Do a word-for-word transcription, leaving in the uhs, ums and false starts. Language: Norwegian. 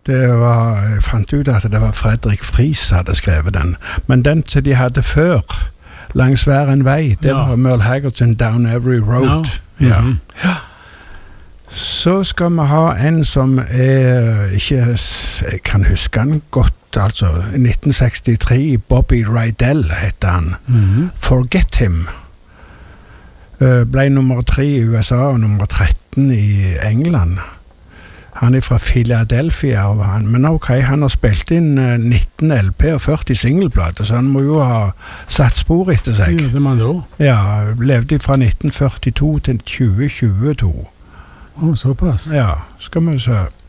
Det var, jeg fant ut at det var Fredrik Fries som hadde skrevet den. Men den som de hadde før, langs hver en vei, det Ja. var Merle Haggard sin Down Every Road. Ja. Ja. Mhm. Ja. Så skal vi ha en som er ikke, s- jeg kan huske han godt, altså i nitten sekstitre, Bobby Rydell heter han. Mhm. Forget Him. Eh, Ble nummer tre i U S A og nummer tretten i England. Han er fra Philadelphia, og han, men ok, han har spilt inn eh, nitten L P og førti singleplater, så han må jo ha satt spor etter seg. Ja, det man da. Ja, levde fra nitten førtito til tjue tjueto. Å, såpass. Ja, skal vi se.